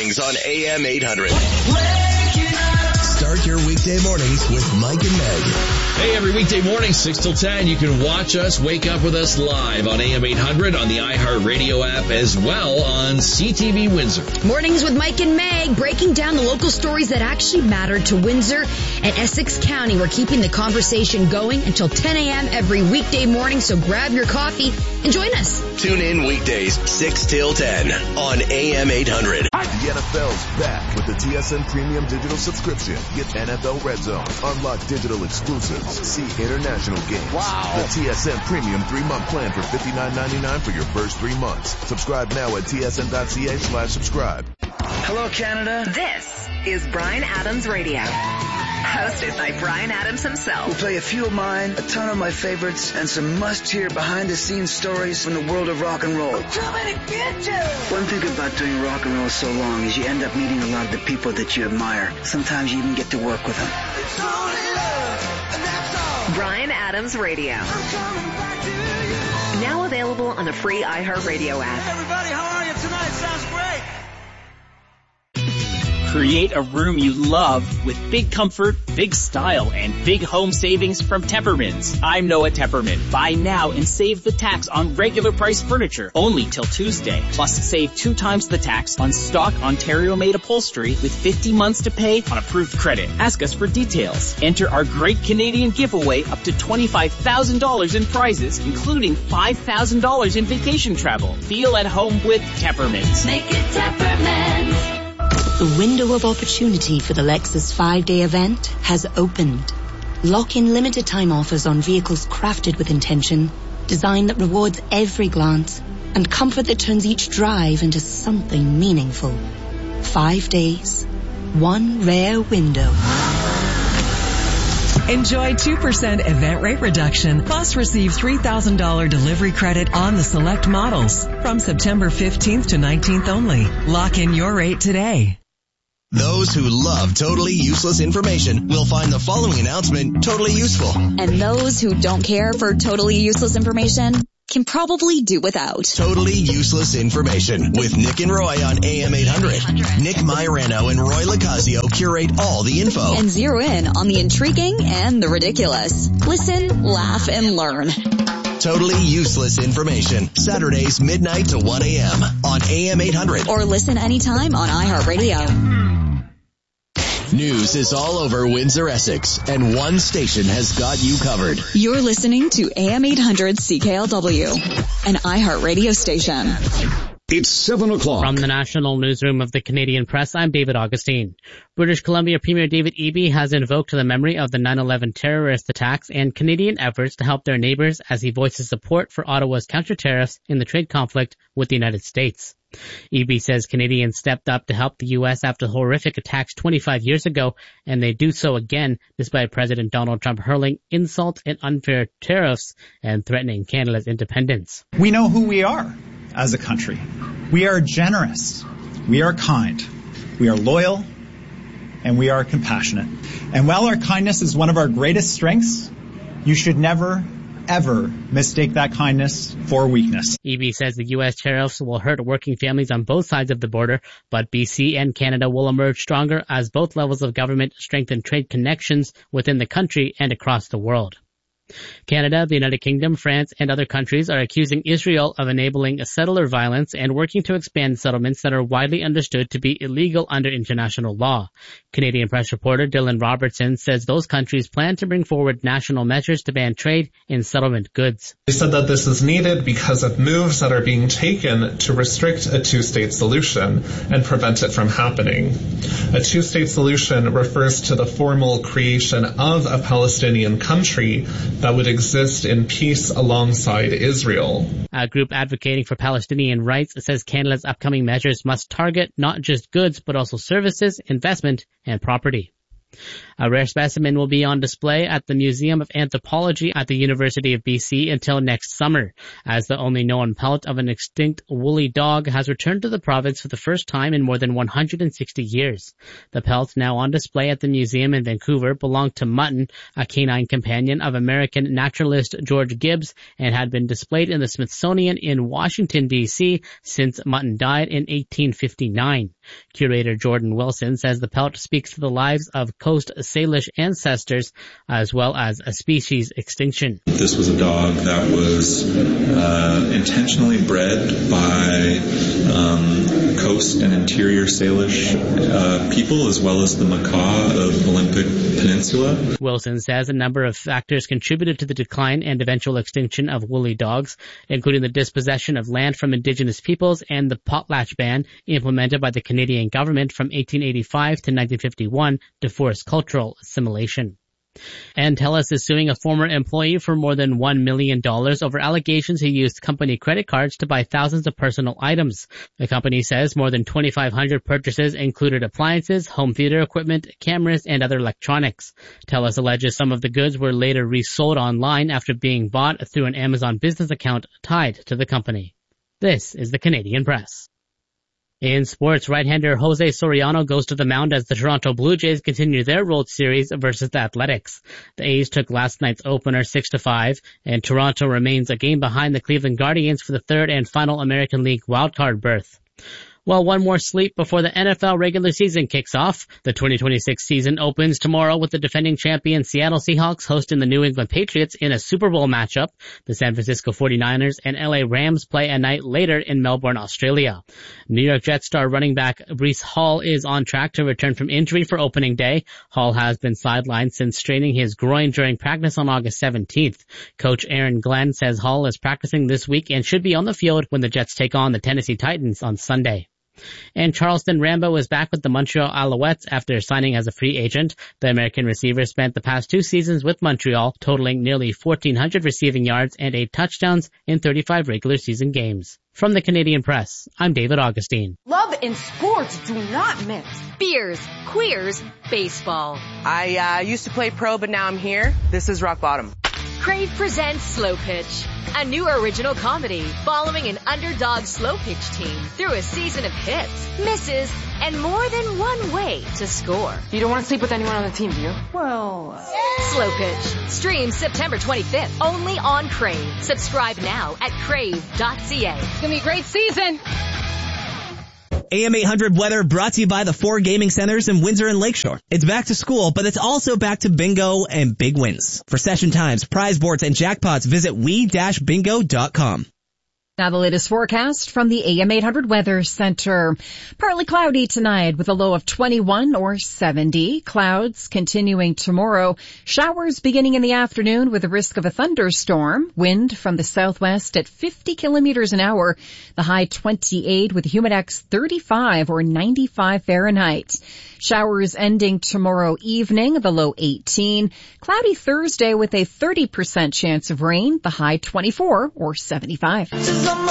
mornings on AM 800. Start your weekday mornings with Mike and Meg. Hey, every weekday morning, 6 till 10, you can watch us, wake up with us live on AM 800 on the iHeartRadio app, as well on CTV Windsor. Mornings with Mike and Meg, breaking down the local stories that actually matter to Windsor and Essex County. We're keeping the conversation going until 10 a.m. every weekday morning, so grab your coffee and join us. Tune in weekdays, 6 till 10 on AM 800. The NFL's back with the TSN Premium Digital Subscription. Get NFL Red Zone, unlock digital exclusives, see international games. Wow. The TSN Premium 3-month plan for $59.99 for your first 3 months. Subscribe now at tsn.ca/subscribe. Hello, Canada. This is Bryan Adams Radio, hosted by Bryan Adams himself. We'll play a few of mine, a ton of my favorites, and some must-hear behind-the-scenes stories from the world of rock and roll. I'm coming to get you! One thing about doing rock and roll so long is you end up meeting a lot of the people that you admire. Sometimes you even get to work with them. It's only love, and that's all. Bryan Adams Radio. I'm coming back to you. Now available on the free iHeartRadio app. Hey, everybody, how are you tonight? Sounds great. Create a room you love with big comfort, big style, and big home savings from Teppermans. I'm Noah Tepperman. Buy now and save the tax on regular price furniture only till Tuesday. Plus save 2 times the tax on stock Ontario-made upholstery with 50 months to pay on approved credit. Ask us for details. Enter our great Canadian giveaway up to $25,000 in prizes, including $5,000 in vacation travel. Feel at home with Teppermans. Make it Teppermans. The window of opportunity for the Lexus 5-day event has opened. Lock in limited time offers on vehicles crafted with intention, design that rewards every glance, and comfort that turns each drive into something meaningful. 5 days, one rare window. Enjoy 2% event rate reduction, plus receive $3,000 delivery credit on the select models from September 15th to 19th only. Lock in your rate today. Those who love totally useless information will find the following announcement totally useful. And those who don't care for totally useless information can probably do without. Totally useless information with Nick and Roy on AM 800. Nick Majorano and Roy Locasio curate all the info. And zero in on the intriguing and the ridiculous. Listen, laugh, and learn. Totally useless information. Saturdays midnight to 1 a.m. on AM 800. Or listen anytime on iHeartRadio. News is all over Windsor, Essex, and one station has got you covered. You're listening to AM 800 CKLW, an iHeartRadio station. It's 7 o'clock. From the National Newsroom of the Canadian Press, I'm David Augustine. British Columbia Premier David Eby has invoked the memory of the 9/11 terrorist attacks and Canadian efforts to help their neighbors as he voices support for Ottawa's counter-tariffs in the trade conflict with the United States. Eby says Canadians stepped up to help the U.S. after the horrific attacks 25 years ago, and they do so again despite President Donald Trump hurling insult and unfair tariffs and threatening Canada's independence. We know who we are as a country. We are generous. We are kind. We are loyal. And we are compassionate. And while our kindness is one of our greatest strengths, you should never, ever mistake that kindness for weakness. Eby says the U.S. tariffs will hurt working families on both sides of the border, but BC and Canada will emerge stronger as both levels of government strengthen trade connections within the country and across the world. Canada, the United Kingdom, France, and other countries are accusing Israel of enabling settler violence and working to expand settlements that are widely understood to be illegal under international law. Canadian press reporter Dylan Robertson says those countries plan to bring forward national measures to ban trade in settlement goods. They said that this is needed because of moves that are being taken to restrict a two-state solution and prevent it from happening. A two-state solution refers to the formal creation of a Palestinian country that would exist in peace alongside Israel. A group advocating for Palestinian rights says Canada's upcoming measures must target not just goods, but also services, investment, and property. A rare specimen will be on display at the Museum of Anthropology at the University of BC until next summer, as the only known pelt of an extinct woolly dog has returned to the province for the first time in more than 160 years. The pelt, now on display at the museum in Vancouver, belonged to Mutton, a canine companion of American naturalist George Gibbs, and had been displayed in the Smithsonian in Washington, D.C. since Mutton died in 1859. Curator Jordan Wilson says the pelt speaks to the lives of Coast Salish ancestors as well as a species extinction. This was a dog that was intentionally bred by Coast and Interior Salish people as well as the Makah of the Olympic Peninsula. Wilson says a number of factors contributed to the decline and eventual extinction of woolly dogs, including the dispossession of land from Indigenous peoples and the potlatch ban implemented by the Canadian government from 1885 to 1951 to force cultural assimilation. And TELUS is suing a former employee for more than $1 million over allegations he used company credit cards to buy thousands of personal items. The company says more than 2,500 purchases included appliances, home theater equipment, cameras, and other electronics. TELUS alleges some of the goods were later resold online after being bought through an Amazon business account tied to the company. This is the Canadian Press. In sports, right-hander Jose Soriano goes to the mound as the Toronto Blue Jays continue their World Series versus the Athletics. The A's took last night's opener 6-5, and Toronto remains a game behind the Cleveland Guardians for the third and final American League wildcard berth. Well, one more sleep before the NFL regular season kicks off. The 2026 season opens tomorrow with the defending champion Seattle Seahawks hosting the New England Patriots in a Super Bowl matchup. The San Francisco 49ers and LA Rams play a night later in Melbourne, Australia. New York Jets star running back Breece Hall is on track to return from injury for opening day. Hall has been sidelined since straining his groin during practice on August 17th. Coach Aaron Glenn says Hall is practicing this week and should be on the field when the Jets take on the Tennessee Titans on Sunday. And Charleston Rambo is back with the Montreal Alouettes after signing as a free agent. The American receiver spent the past 2 seasons with Montreal, totaling nearly 1,400 receiving yards and 8 touchdowns in 35 regular season games. From the Canadian Press, I'm David Augustine. Love and sports do not mix. Beers, queers, baseball. I used to play pro, but now I'm here. This is rock bottom. Crave presents Slow Pitch, a new original comedy following an underdog slow pitch team through a season of hits, misses, and more than one way to score. You don't want to sleep with anyone on the team, do you? Well, Slow Pitch. Streams September 25th, only on Crave. Subscribe now at crave.ca. It's going to be a great season. AM 800 weather brought to you by the 4 gaming centers in Windsor and Lakeshore. It's back to school, but it's also back to bingo and big wins. For session times, prize boards, and jackpots, visit we-bingo.com. Now the latest forecast from the AM 800 Weather Center. Partly cloudy tonight with a low of 21 or 70. Clouds continuing tomorrow. Showers beginning in the afternoon with a risk of a thunderstorm. Wind from the southwest at 50 kilometers an hour. The high 28 with humidex 35 or 95 Fahrenheit. Showers ending tomorrow evening, the low 18. Cloudy Thursday with a 30% chance of rain. The high 24 or 75.